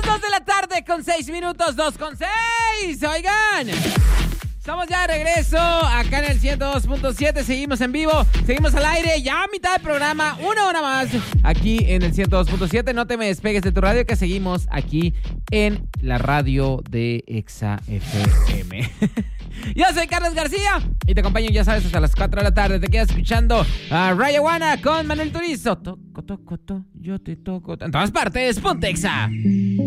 2 de la tarde con 6 minutos, 2:06. Oigan, estamos ya de regreso acá en el 102.7. Seguimos en vivo, seguimos al aire, ya a mitad del programa, una hora más aquí en el 102.7. No te me despegues de tu radio, que seguimos aquí en la radio de Exa FM. Yo soy Carlos García y te acompaño, ya sabes, hasta las 4 de la tarde. Te quedas escuchando a Rayawana con Manuel Turizo. Toco, yo te toco. En todas partes, ponte Exa.